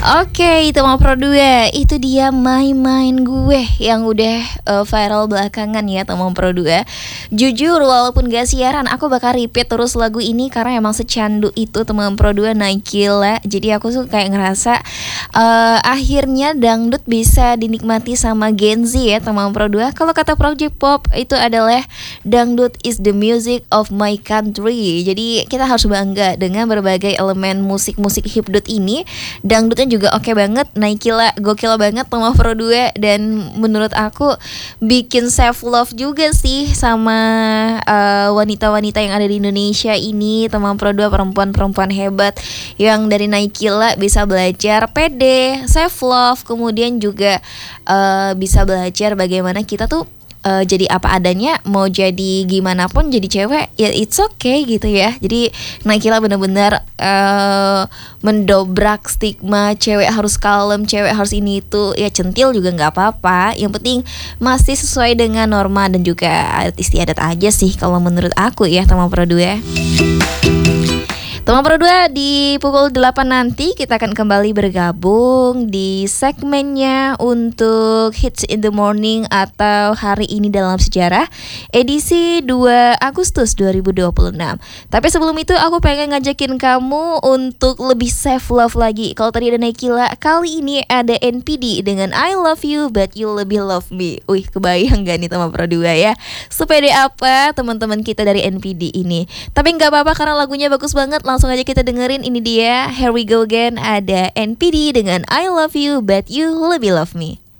Oke, itu mau Pro 2. Itu dia main-main gue yang udah viral belakangan ya, Teman Pro 2. Jujur walaupun gak siaran, aku bakal repeat terus lagu ini karena emang secandu itu Teman Pro 2 naik gila. Jadi aku tuh kayak ngerasa akhirnya dangdut bisa dinikmati sama Gen Z ya, Teman Pro 2. Kalau kata Project Pop itu adalah dangdut is the music of my country. Jadi kita harus bangga dengan berbagai elemen musik-musik hipdut ini. Dangdutnya juga oke banget, naik gila, gokil banget Teman Pro 2. Dan menurut aku bikin self love juga sih sama wanita-wanita yang ada di Indonesia ini, Teman Pro 2, perempuan-perempuan hebat yang dari naik gila bisa belajar pede, self love, kemudian juga bisa belajar bagaimana kita tuh jadi apa adanya, mau jadi gimana pun jadi cewek ya it's okay gitu ya. Jadi Naikila benar-benar mendobrak stigma cewek harus kalem, cewek harus ini itu, ya centil juga nggak apa-apa, yang penting masih sesuai dengan norma dan juga adat istiadat aja sih kalau menurut aku ya, Teman Pro 2. Teman Pro 2, di pukul 8 nanti kita akan kembali bergabung di segmennya untuk Hits in the Morning atau Hari Ini Dalam Sejarah edisi 2 Agustus 2026. Tapi sebelum itu aku pengen ngajakin kamu untuk lebih self love lagi. Kalau tadi ada Naikila, kali ini ada NPD dengan I Love You But You Lebih Love Me. Wih, kebayang gak nih Teman Pro 2 ya? Sepede apa teman-teman kita dari NPD ini? Tapi gak apa-apa karena lagunya bagus banget. Langsung aja kita dengerin, ini dia Here We Go Again, ada NPD dengan I Love You But You Lebih Love Me.